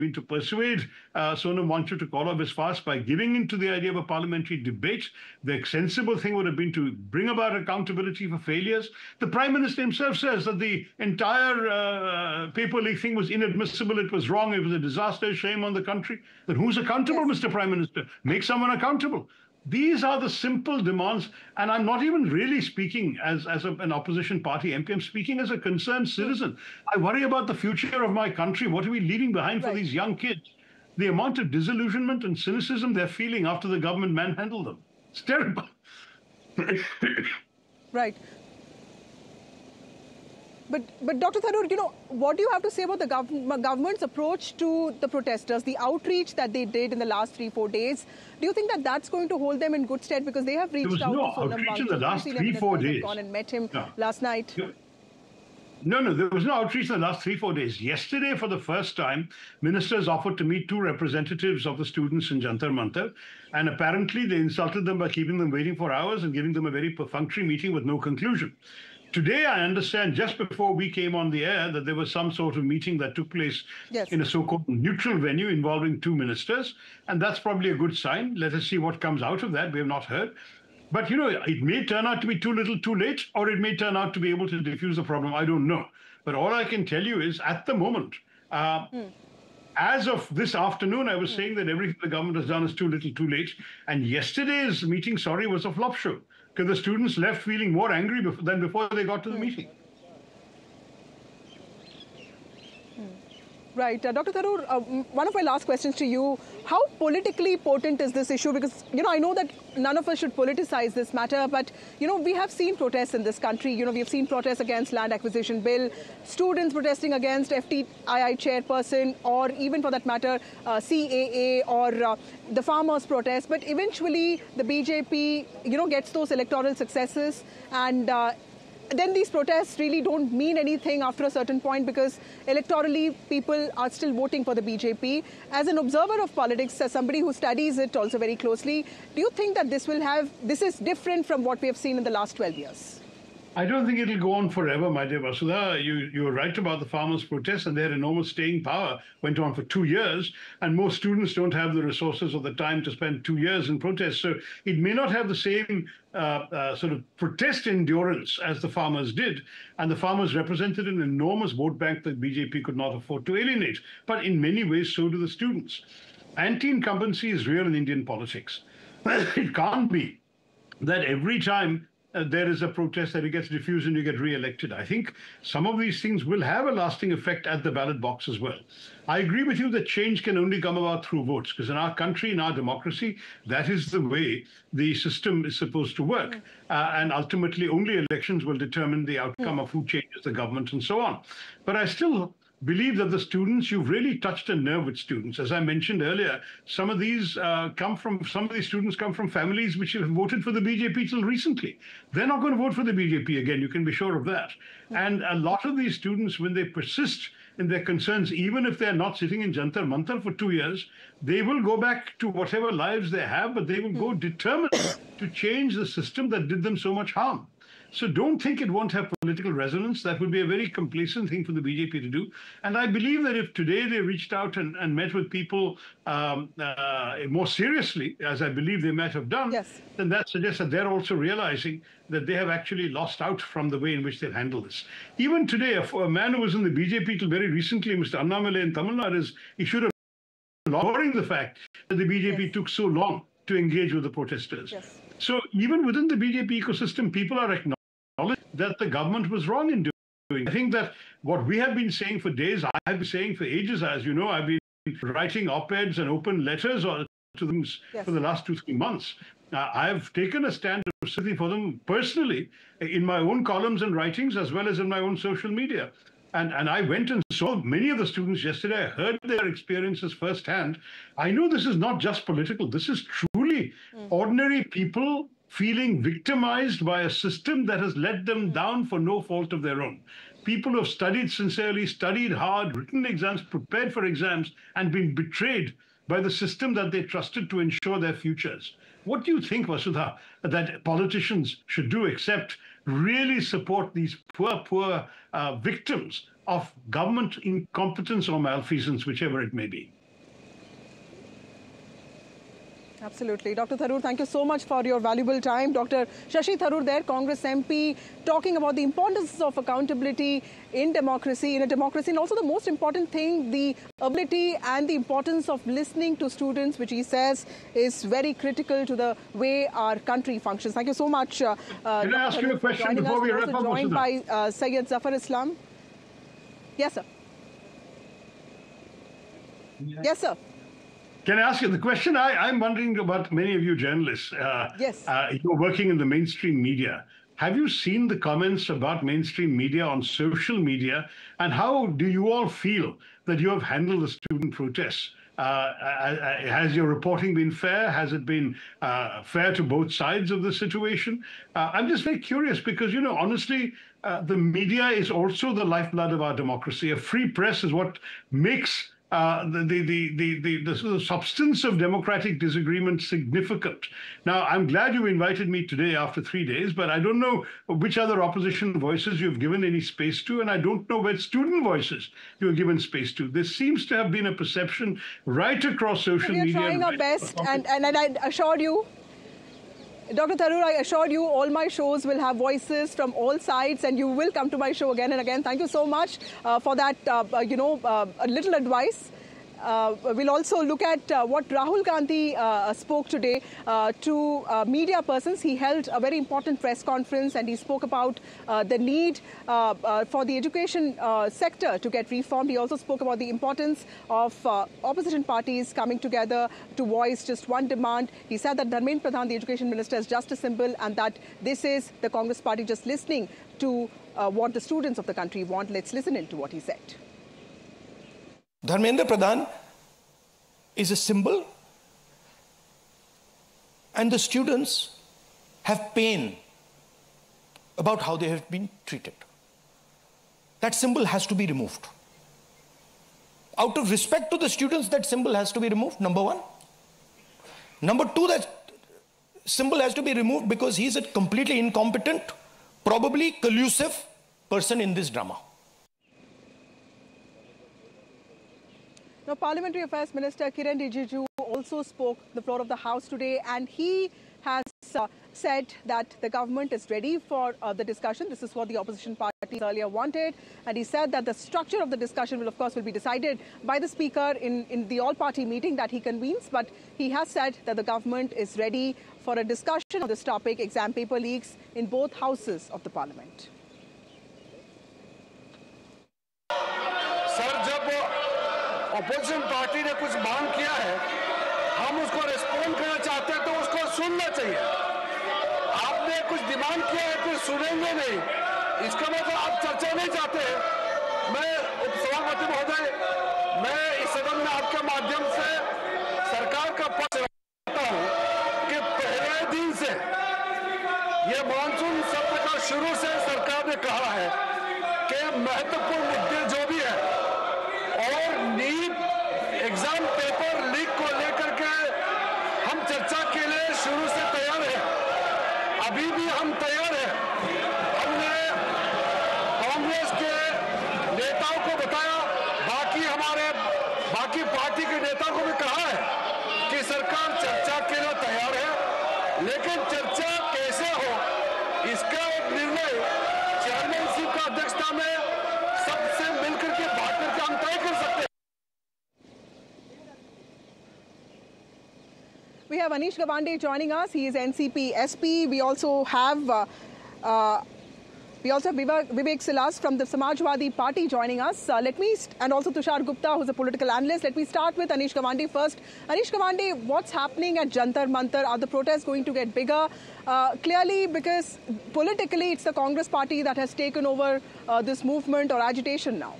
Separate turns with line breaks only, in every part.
been to persuade Sonam Wangchuk to call off his fast by giving in to the idea of a parliamentary debate. The sensible thing would have been to bring about accountability for failures. The Prime Minister himself says that the entire paper leak thing was inadmissible. It was wrong. It was a disaster. Shame on the country. Then who's accountable, Mr. Prime Minister? Make someone accountable. These are the simple demands, and I'm not even really speaking as an opposition party MP. I'm speaking as a concerned citizen. I worry about the future of my country. What are we leaving behind for these young kids? The amount of disillusionment and cynicism they're feeling after the government manhandled them. It's terrible.
Right. But Dr. Tharoor, what do you have to say about the government's approach to the protesters, the outreach that they did in the last 3-4 days? Do you think that that's going to hold them in good stead? Because they have reached out to Sonam Wangchuk.
In the last 3-4 days.
Gone and met him last night.
No, there was no outreach in the last 3-4 days. Yesterday, for the first time, ministers offered to meet 2 representatives of the students in Jantar Mantar, and apparently they insulted them by keeping them waiting for hours and giving them a very perfunctory meeting with no conclusion. Today, I understand, just before we came on the air, that there was some sort of meeting that took place in a so-called neutral venue involving 2 ministers, and that's probably a good sign. Let us see what comes out of that. We have not heard. But, it may turn out to be too little, too late, or it may turn out to be able to diffuse the problem. I don't know. But all I can tell you is, at the moment, as of this afternoon, I was saying that everything the government has done is too little, too late. And yesterday's meeting, was a flop show, because the students left feeling more angry than before they got to the meeting.
Right. Dr. Tharoor, one of my last questions to you, how politically potent is this issue? Because, I know that none of us should politicize this matter, but, we have seen protests in this country. We have seen protests against land acquisition bill, students protesting against FTII chairperson, or even for that matter, CAA or the farmers' protest. But eventually, the BJP, gets those electoral successes, and then these protests really don't mean anything after a certain point, because electorally people are still voting for the BJP. As an observer of politics, as somebody who studies it also very closely, do you think that this is different from what we have seen in the last 12 years?
I don't think it'll go on forever, my dear Vasudha. You were right about the farmers' protests, and their enormous staying power went on for 2 years, and most students don't have the resources or the time to spend 2 years in protest. So it may not have the same sort of protest endurance as the farmers did, and the farmers represented an enormous vote bank that BJP could not afford to alienate. But in many ways, so do the students. Anti-incumbency is real in Indian politics. It can't be that every time there is a protest that it gets diffused and you get re-elected. I think some of these things will have a lasting effect at the ballot box as well. I agree with you that change can only come about through votes, because in our country, in our democracy, that is the way the system is supposed to work. And ultimately, only elections will determine the outcome of who changes the government and so on. But I still believe that the students, you've really touched a nerve with students. As I mentioned earlier, some of these students come from families which have voted for the BJP till recently. They're not going to vote for the BJP again, you can be sure of that. And a lot of these students, when they persist in their concerns, even if they're not sitting in Jantar Mantar for 2 years, they will go back to whatever lives they have, but they will go determined to change the system that did them so much harm. So don't think it won't have political resonance. That would be a very complacent thing for the BJP to do. And I believe that if today they reached out and met with people more seriously, as I believe they might have done, then that suggests that they're also realizing that they have actually lost out from the way in which they've handled this. Even today, a man who was in the BJP till very recently, Mr. Annamalai in Tamil Nadu, is issued a law ignoring the fact that the BJP took so long to engage with the protesters. So even within the BJP ecosystem, people are acknowledging that the government was wrong in doing. I think that what we have been saying for days, I've been saying for ages, as you know, I've been writing op-eds and open letters to them for the last 2-3 months. I've taken a stand of sympathy for them personally in my own columns and writings, as well as in my own social media. And I went and saw many of the students yesterday. I heard their experiences firsthand. I know this is not just political. This is truly ordinary people feeling victimized by a system that has let them down for no fault of their own. People who have studied sincerely, studied hard, written exams, prepared for exams, and been betrayed by the system that they trusted to ensure their futures. What do you think, Vasudha, that politicians should do except really support these poor victims of government incompetence or malfeasance, whichever it may be.
Absolutely. Dr. Tharoor, thank you so much for your valuable time. Dr. Shashi Tharoor there, Congress MP, talking about the importance of accountability in democracy, and also the most important thing, the ability and the importance of listening to students, which he says is very critical to the way our country functions. Thank you so much.
Can I ask you a question before we wrap up?
Joined by Syed Zafar Islam. Yes, sir. Yes, sir.
Can I ask you the question? I'm wondering about many of you journalists.
Yes.
You're working in the mainstream media. Have you seen the comments about mainstream media on social media? And how do you all feel that you have handled the student protests? Has your reporting been fair? Has it been fair to both sides of the situation? I'm just very curious because, honestly, the media is also the lifeblood of our democracy. A free press is what makes the substance of democratic disagreement significant. Now, I'm glad you invited me today after 3 days, but I don't know which other opposition voices you've given any space to, and I don't know which student voices you've given space to. There seems to have been a perception right across social media.
We're trying our best, and I assured you, Dr. Tharoor, I assured you all my shows will have voices from all sides, and you will come to my show again and again. Thank you so much for that, a little advice. We'll also look at what Rahul Gandhi spoke today to media persons. He held a very important press conference and he spoke about the need for the education sector to get reformed. He also spoke about the importance of opposition parties coming together to voice just one demand. He said that Dharmendra Pradhan, the education minister, is just a symbol, and that this is the Congress party just listening to what the students of the country want. Let's listen into what he said.
Dharmendra Pradhan is a symbol, and the students have pain about how they have been treated. That symbol has to be removed. Out of respect to the students, that symbol has to be removed, number one. Number two, that symbol has to be removed because he is a completely incompetent, probably collusive person in this drama.
Now, Parliamentary Affairs Minister Kiren Rijiju also spoke on the floor of the House today, and he has said that the government is ready for the discussion. This is what the opposition parties earlier wanted, and he said that the structure of the discussion will, of course, be decided by the Speaker in the all-party meeting that he convenes, but he has said that the government is ready for a discussion on this topic, exam paper leaks, in both houses of the Parliament.
Opposition party ने कुछ मांग किया है, हम उसको respond करना चाहते हैं तो उसको सुनना चाहिए। आपने कुछ डिमांड किया है फिर सुनेंगे नहीं, इसका मतलब आप चर्चा नहीं चाहते। मैं उपसभापति महोदय, मैं इस सदन में आपके माध्यम से सरकार का पक्ष रखता हूं कि पहले दिन से ये मानसून सत्र का शुरू से सरकार ने कहा है कि महत्वपूर्ण मुद्दे जो भी है और नीट एग्जाम पेपर लीक को लेकर के हम चर्चा के लिए शुरू से तैयार हैं। अभी भी हम तैयार हैं। हमने कांग्रेस के नेताओं को बताया, बाकी पार्टी के नेताओं को भी कहा है कि सरकार चर्चा के लिए तैयार है, लेकिन चर्चा कैसे हो इसका एक निर्णय चेयरमैनशिप का अध्यक्षता में सबसे मिलकर के बात करके हम तय कर सकते हैं।
We have Anish Gawande joining us. He is NCP SP. We also have Vivek Silas from the Samajwadi Party joining us. And also Tushar Gupta, who's a political analyst. Let me start with Anish Gawande first. Anish Gawande, what's happening at Jantar Mantar? Are the protests going to get bigger? Clearly, because politically, it's the Congress party that has taken over this movement or agitation now.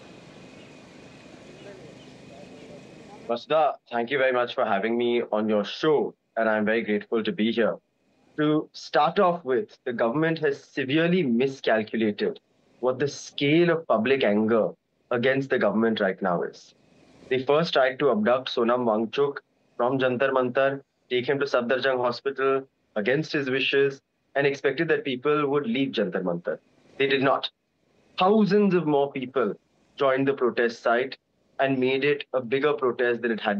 Vasudha, thank you very much for having me on your show, and I'm very grateful to be here. To start off with, the government has severely miscalculated what the scale of public anger against the government right now is. They first tried to abduct Sonam Wangchuk from Jantar Mantar, take him to Safdarjung Hospital against his wishes, and expected that people would leave Jantar Mantar. They did not. Thousands of more people joined the protest site and made it a bigger protest than it had